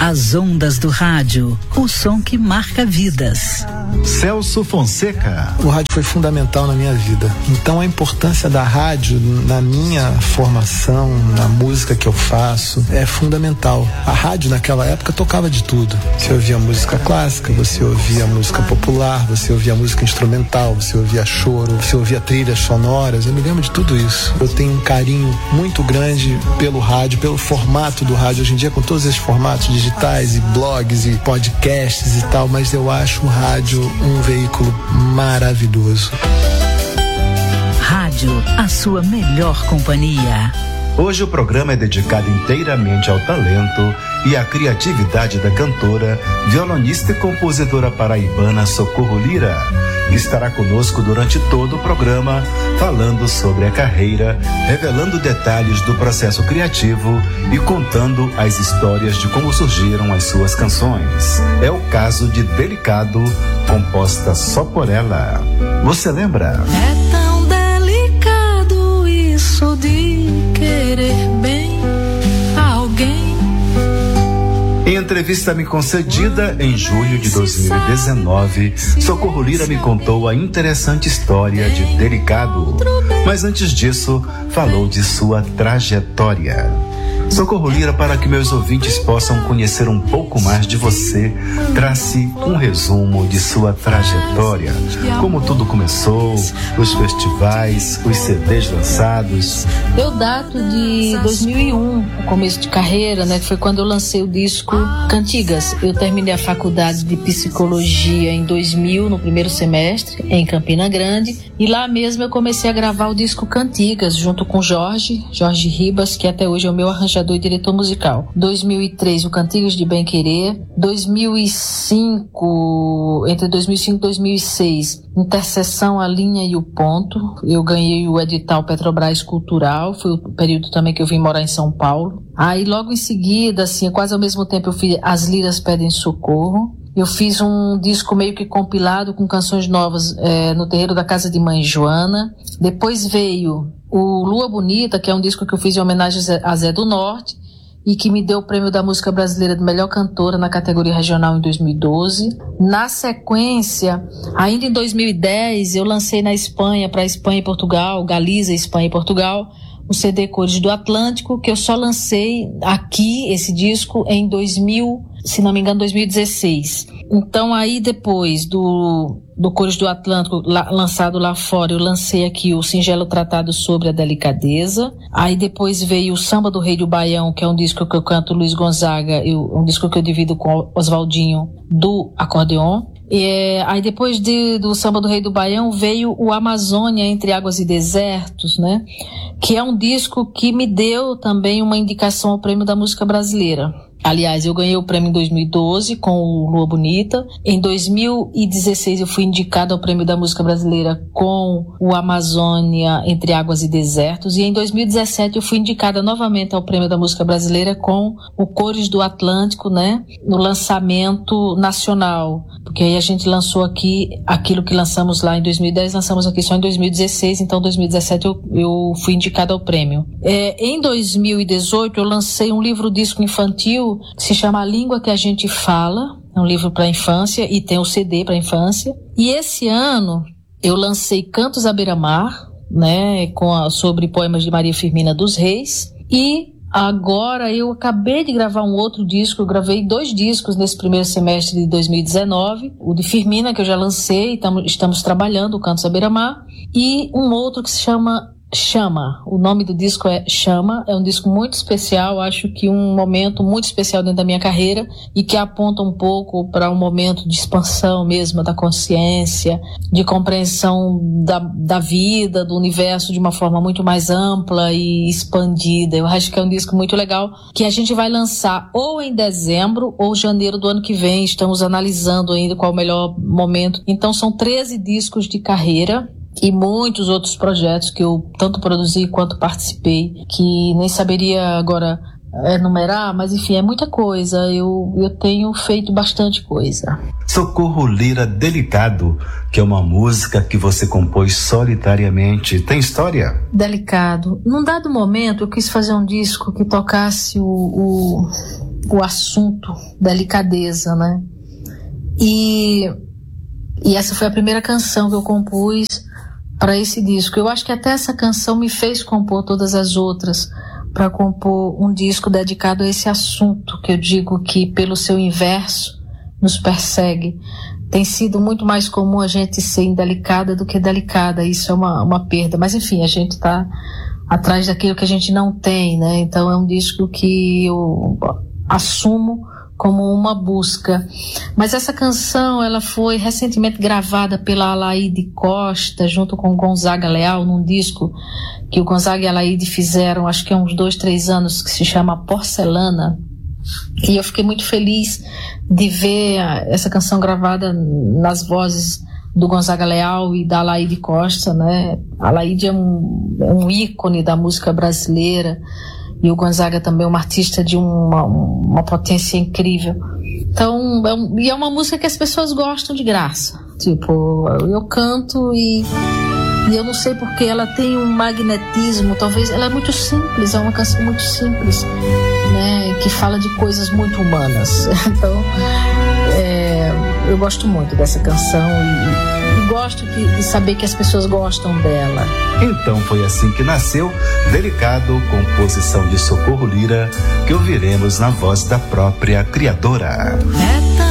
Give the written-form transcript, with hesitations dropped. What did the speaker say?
As ondas do rádio, o som que marca vidas. Celso Fonseca. O rádio foi fundamental na minha vida. Então a importância da rádio na minha formação, na música que eu faço, é fundamental. A rádio naquela época tocava de tudo. Você ouvia música clássica, você ouvia música popular, você ouvia música instrumental, você ouvia choro, você ouvia trilhas sonoras. Eu me lembro de tudo isso. Eu tenho um carinho muito grande pelo rádio, pelo formato do rádio. Hoje em dia, com todos esses formatos digitais e blogs e podcasts e tal, mas eu acho o rádio um veículo maravilhoso. Rádio, a sua melhor companhia. Hoje o programa é dedicado inteiramente ao talento e à criatividade da cantora, violonista e compositora paraibana Socorro Lira, que estará conosco durante todo o programa, falando sobre a carreira, revelando detalhes do processo criativo e contando as histórias de como surgiram as suas canções. É o caso de Delicado, composta só por ela. Você lembra? É tão delicado isso de querer bem a alguém. Em entrevista me concedida em julho de 2019, Socorro Lira me contou a interessante história de Delicado. Mas antes disso, falou de sua trajetória. Socorro Lira, para que meus ouvintes possam conhecer um pouco mais de você, trace um resumo de sua trajetória. Como tudo começou, os festivais, os CDs lançados. Eu dato de 2001, o começo de carreira, né? Que foi quando eu lancei o disco Cantigas. Eu terminei a faculdade de psicologia em 2000, no primeiro semestre, em Campina Grande. E lá mesmo eu comecei a gravar o disco Cantigas, junto com Jorge Ribas, que até hoje é o meu arranjador e diretor musical. 2003, o Cantigas de Bem Querer. 2005, entre 2005 e 2006, Interseção, a Linha e o Ponto. Eu ganhei o edital Petrobras Cultural. Foi o período também que eu vim morar em São Paulo. Aí logo em seguida, assim, quase ao mesmo tempo, eu fiz As Liras Pedem Socorro. Eu fiz um disco meio que compilado com canções novas no terreiro da casa de Mãe Joana. Depois veio o Lua Bonita, que é um disco que eu fiz em homenagem a Zé do Norte e que me deu o prêmio da música brasileira de melhor cantora na categoria regional em 2012. Na sequência, ainda em 2010, eu lancei na Espanha, para Espanha e Portugal, Galiza, Espanha e Portugal, o CD Cores do Atlântico, que eu só lancei aqui, esse disco, em 2000, se não me engano, 2016. Então aí depois do Cores do Atlântico, lançado lá fora, eu lancei aqui o Singelo Tratado sobre a Delicadeza. Aí depois veio o Samba do Rei do Baião, que é um disco que eu canto Luiz Gonzaga, um disco que eu divido com Oswaldinho do acordeon. Aí depois do Samba do Rei do Baião veio o Amazônia Entre Águas e Desertos, né? Que é um disco que me deu também uma indicação ao Prêmio da Música Brasileira. Aliás, eu ganhei o prêmio em 2012 com o Lua Bonita. Em 2016 eu fui indicada ao Prêmio da Música Brasileira com o Amazônia Entre Águas e Desertos. E em 2017 eu fui indicada novamente ao Prêmio da Música Brasileira com o Cores do Atlântico, né? No lançamento nacional. Porque aí a gente lançou aqui aquilo que lançamos lá em 2010, lançamos aqui só em 2016. Então em 2017 eu fui indicada ao prêmio. Em 2018 eu lancei um livro-disco infantil que se chama A Língua que a Gente Fala, é um livro para infância e tem o CD para infância. E esse ano eu lancei Cantos à Beira-Mar, né, sobre poemas de Maria Firmina dos Reis. E agora eu acabei de gravar um outro disco, eu gravei 2 discos nesse primeiro semestre de 2019, o de Firmina, que eu já lancei, estamos trabalhando, o Cantos à Beira-Mar, e um outro que se chama Chama. O nome do disco é Chama, é um disco muito especial, acho que um momento muito especial dentro da minha carreira e que aponta um pouco para um momento de expansão mesmo da consciência, de compreensão da vida, do universo de uma forma muito mais ampla e expandida. Eu acho que é um disco muito legal que a gente vai lançar ou em dezembro ou janeiro do ano que vem. Estamos analisando ainda qual é o melhor momento. Então são 13 discos de carreira e muitos outros projetos que eu tanto produzi quanto participei, que nem saberia agora enumerar, mas enfim, é muita coisa. Eu tenho feito bastante coisa. Socorro Lira, Delicado, que é uma música que você compôs solitariamente. Tem história? Delicado. Num dado momento eu quis fazer um disco que tocasse o assunto delicadeza, né? E essa foi a primeira canção que eu compus para esse disco. Eu acho que até essa canção me fez compor todas as outras, para compor um disco dedicado a esse assunto que eu digo que pelo seu inverso nos persegue. Tem sido muito mais comum a gente ser indelicada do que delicada. Isso é uma perda. Mas enfim, a gente está atrás daquilo que a gente não tem, né? Então é um disco que eu assumo como uma busca. Mas essa canção, ela foi recentemente gravada pela Alaide Costa, junto com o Gonzaga Leal, num disco que o Gonzaga e a Alaide fizeram, acho que há uns 2-3 anos, que se chama Porcelana. E eu fiquei muito feliz de ver essa canção gravada nas vozes do Gonzaga Leal e da Alaide Costa, né? A Alaide é um ícone da música brasileira, e o Gonzaga também é um artista de uma potência incrível. Então, é uma música que as pessoas gostam de graça. Tipo, eu canto e eu não sei porque ela tem um magnetismo, talvez, ela é muito simples, é uma canção muito simples, né, que fala de coisas muito humanas. Então, eu gosto muito dessa canção e gosto de saber que as pessoas gostam dela. Então foi assim que nasceu Delicado, composição de Socorro Lira, que ouviremos na voz da própria criadora.